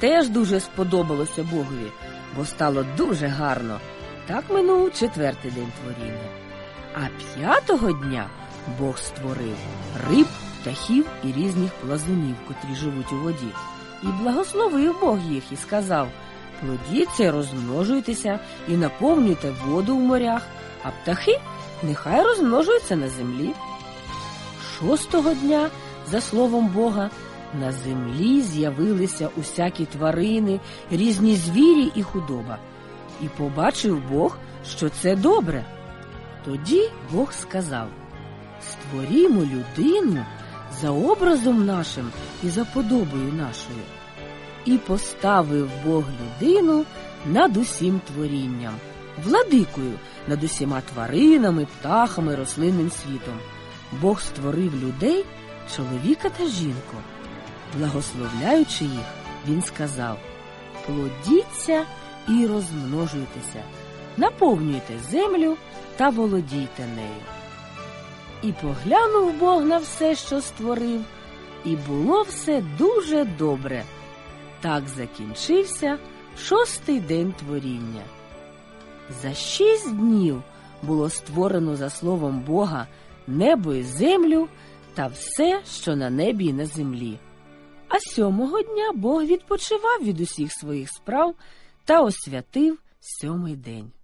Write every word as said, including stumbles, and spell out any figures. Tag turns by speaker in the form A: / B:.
A: теж дуже сподобалося Богові, бо стало дуже гарно. Так минув четвертий день творіння. А п'ятого дня Бог створив риб, птахів і різних плазунів, котрі живуть у воді. І благословив Бог їх і сказав: плодіться, розмножуйтеся і наповнюйте воду в морях, а птахи нехай розмножуються на землі. Шостого дня, за словом Бога, на землі з'явилися усякі тварини, різні звірі і худоба. І побачив Бог, що це добре. Тоді Бог сказав: створімо людину за образом нашим і за подобою нашою. І поставив Бог людину над усім творінням, владикою над усіма тваринами, птахами, рослинним світом. Бог створив людей, чоловіка та жінку. Благословляючи їх, він сказав: плодіться і розмножуйтеся, наповнюйте землю та володійте нею. І поглянув Бог на все, що створив, і було все дуже добре. Так закінчився шостий день творіння. За шість днів було створено за словом Бога небо і землю та все, що на небі і на землі. А сьомого дня Бог відпочивав від усіх своїх справ та освятив сьомий день.